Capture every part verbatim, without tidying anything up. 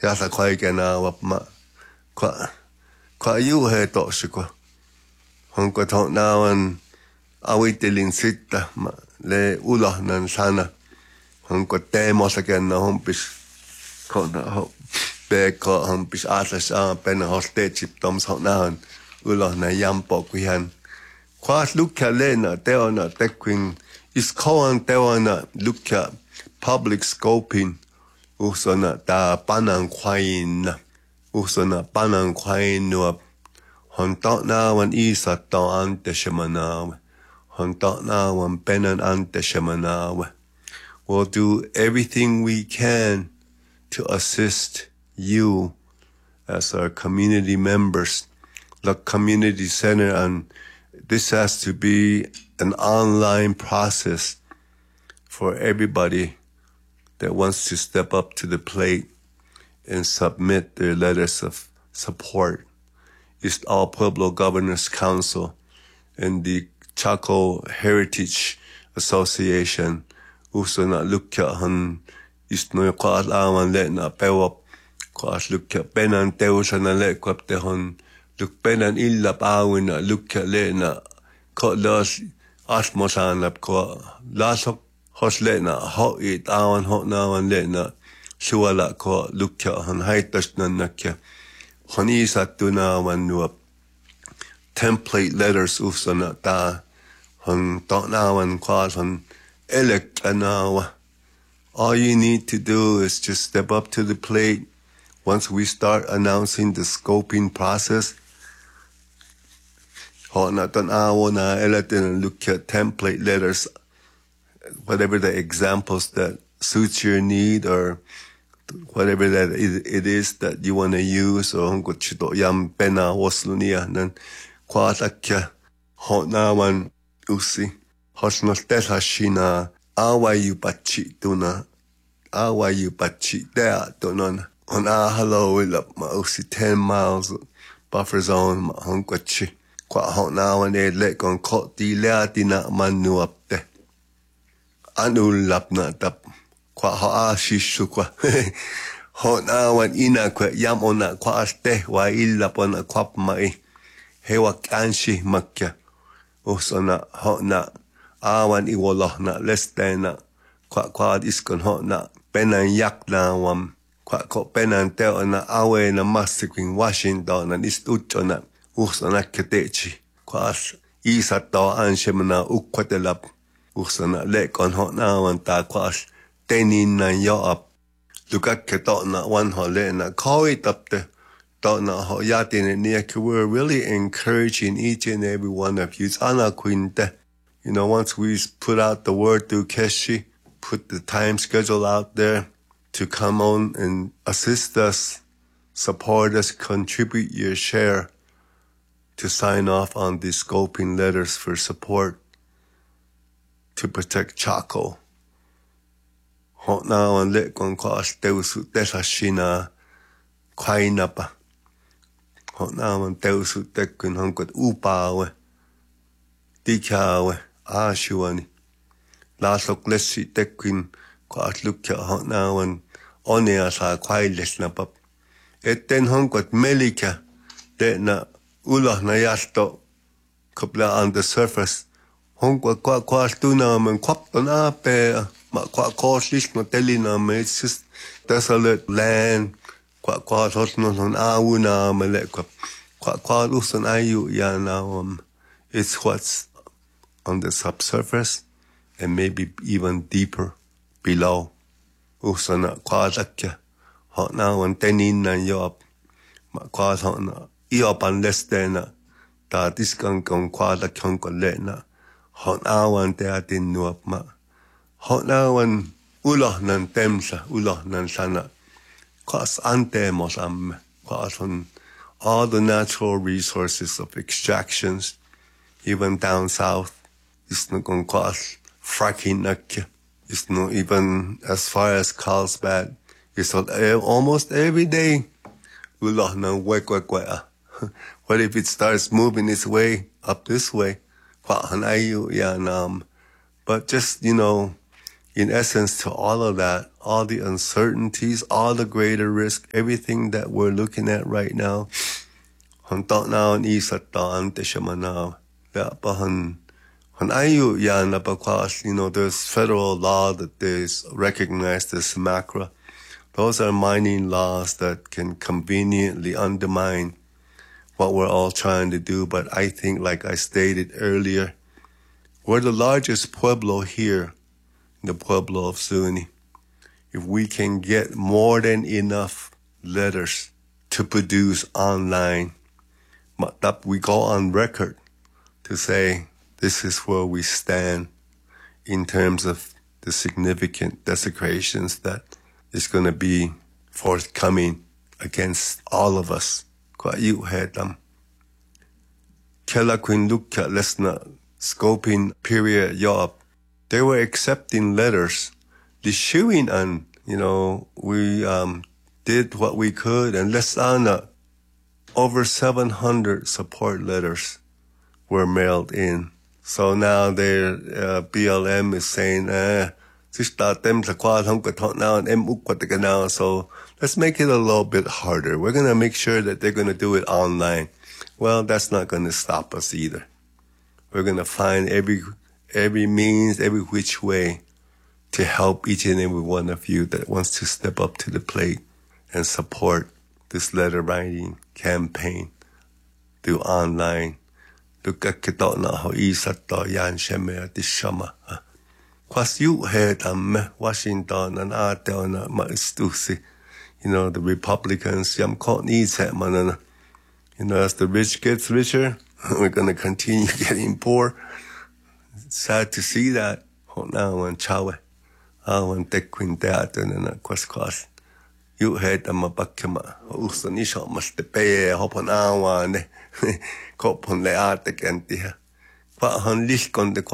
Yasa kwai kena wap ma kwa kwa yu he to shiko. Honko to nawan awitelin sitta ma le ulah nan sana. Honko teemos kena hompis kona ho be ko hompis atlas a pena hostetip toms ho nawan ulah na yampo kuhan. Kwa lukka lena teona tekwin is koan teona lukka public scoping. Usona ta panang kwain usona panang kwain no honta na wan isa ta ante shemana honta na wan penan ante shemana. We'll do everything we can to assist you as our community members, the community center, and this has to be an online process for everybody that wants to step up to the plate and submit their letters of support. It's all Pueblo Governors Council and the Chaco Heritage Association. Uso na lukya han isno kwa awan le na pewap kwa lukya penan teusa na le kwa te hon luk penan illa pawin na lukya le na ko las asmosan lap kwa lasok hos le na ho it awan ho na awan le na suwala ko lukya han haitas na nakya hon isa tu na awan nuap template letters uso na ta hon to na awan kwa hon elect anawa. All you need to do is just step up to the plate. Once we start announcing the scoping process, ho na ton awo na elect and look at template letters, whatever the examples that suits your need or whatever that it is that you want to use. Or hong chito yam pena waslunia nan kwa takya ho na wan usi. Hosnos hashina awa yu pachi tuna awa yu pachi dea tunon on a hello up ma usi ten miles buffer zone ma honkwachi kwa hon na wan e lek on kot di lea tina manu up te anu lap na tap kwa ho a shishu kwa hon na wan ina kwa yam ona kwa aste wa illa pona kwap mai hewa kanshi makya usona hon na awan iwoloh na lestena kwa kwa iskon ho na penan yak na wam kwa ko penan teo na awe na mastikwin Washington na istucho na usana ketechi kwa isa to anshemna ukwatelap usana lekon ho na wan ta kwa tenin na yo up lukak keto na wan ho le na koi tapte to na ho yatin ni we're really encouraging each and every one of you ana quinte. You know, once we put out the word through Keshi, put the time schedule out there to come on and assist us, support us, contribute your share to sign off on these scoping letters for support to protect Chaco. Hot now and let con cost teusu tesashina kwainapa. Hot now and teusu tekun hunkot upawe. Dikawe. Ah, shuani. Lasok lesi tekwin kwa atlukya hot now and one asa kwailes na pap. Etten honkot melika de na ulah na yasto kupla on the surface. Honkot kwa kwa stuna man kwapton ape ma kwa koslis no telina me. It's just desolate land. Kwa kwa hosno non awuna mele kwa kwa kwa usan ayu ya na um. It's what's on the subsurface and maybe even deeper below. Usana kwazakya hot now and tenin na yop ma kwaz hot na iop unless then ta diskan kon kwazak kon lena hot now and te atin nuop ma hot now and ulah nan temsa ulah nan sana kwaz ante mosam kwaz on all the natural resources of extractions even down south. It's not going to cost fracking. It's not even as far as Carlsbad. It's almost every day. What if it starts moving its way up this way? But just, you know, in essence to all of that, all the uncertainties, all the greater risk, everything that we're looking at right now. Hon tot now an isat ta'an te shamanao. Ya pa hon hon ayu ya na pa kwas, you know, there's federal law that is recognized as SMACRA. Those are mining laws that can conveniently undermine what we're all trying to do. But I think, like I stated earlier, we're the largest pueblo here, the Pueblo of Zuni. If we can get more than enough letters to produce online, we go on record to say this is where we stand in terms of the significant desecrations that is going to be forthcoming against all of us. Kwa yu hetam. Kela Queen Luka lesna scoping period yob. They were accepting letters. The shooing and, you know, we um, did what we could, and lesana over seven hundred support letters were mailed in. So now their uh, B L M is saying, eh, so let's make it a little bit harder. We're going to make sure that they're going to do it online. Well, that's not going to stop us either. We're going to find every every means, every which way to help each and every one of you that wants to step up to the plate and support this letter writing campaign through online. Look at Kitona ho isato yan sheme at shama. Kwas yu head am Washington and ate na maistusi. You know, the Republicans, yam kot needs het manana. You know, as the rich gets richer, we're gonna continue getting poor. It's sad to see that. Ho na wan chawe. Ah wan tek quintet and na kwas kwas. Yu head am bakema. Uso ni sho mas te pe hopon awan. Kopon le ate kentiha. Let's take a look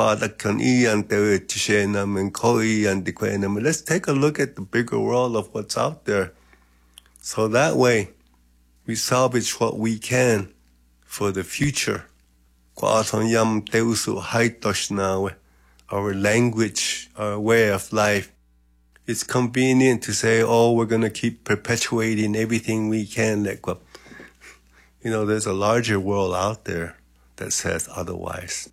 at the bigger world of what's out there. So that way, we salvage what we can for the future. Our language, our way of life. It's convenient to say, oh, we're going to keep perpetuating everything we can. You know, there's a larger world out there that says otherwise.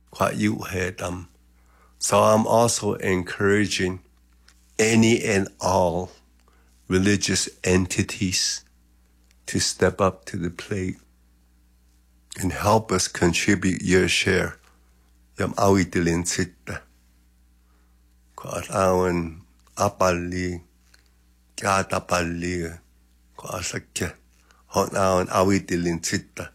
So I'm also encouraging any and all religious entities to step up to the plate and help us contribute your share. Yam awitilin sitta. Kwaat awan apali, kiatapali, kwaasakya. Hot awan awitilin sitta.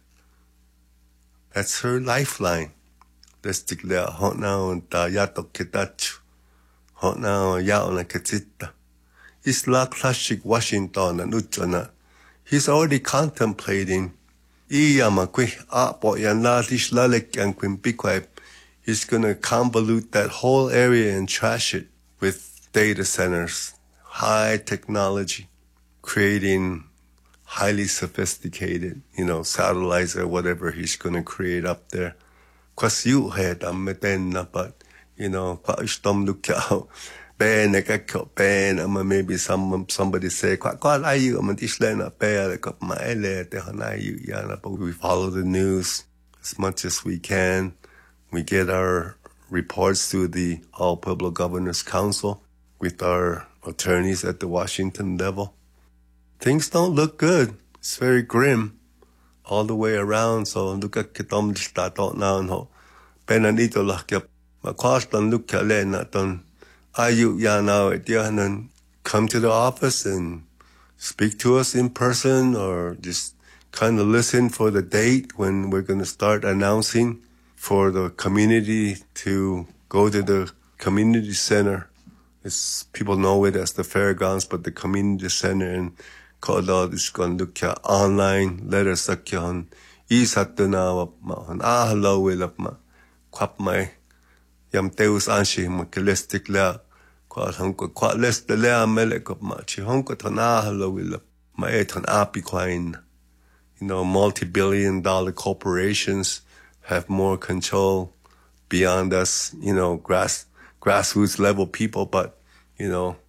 That's her lifeline. Let's declare hot now and yato ketachu. Hot now yao na ketita. He's like classic Washington and Uchana. He's already contemplating. Iyamakwi apo yanlatish lalek and quimpikwe. He's gonna convolute that whole area and trash it with data centers, high technology, creating highly sophisticated, you know, satellites or whatever he's gonna create up there. Kwas yu head am meten but you know, kwa ishtom lukao ben ekako ben ama maybe some somebody say kwa kwa ayu am ishlena pe ko maele te hanayu yana, but we follow the news as much as we can. We get our reports through the All Pueblo Governors Council with our attorneys at the Washington level. Things don't look good. It's very grim all the way around. So look at kitom stato now no. Penanito lakyap. Makwastan look kale naton. Ayu ya now etianan. Come to the office and speak to us in person, or just kind of listen for the date when we're going to start announcing for the community to go to the community center. It's, people know it as the fairgrounds, but the community center in Kodod is going to look at online letters sakyan. Isatuna ma han ahalo wilap ma kwap mai yam teus anshi ma kelestik la kwa hanko kwa lest le amele kop ma chi honko tana ahalo wilap ma eton api kwain. You know, multi-billion dollar corporations have more control beyond us, you know, grass grassroots level people, but, you know,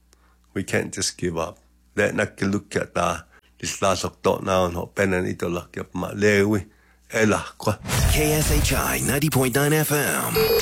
We can't just give up. Let nakilukya ta lislasok to naon ho penan ito lakya ma lewi ela kwa. K S H I ninety point nine F M.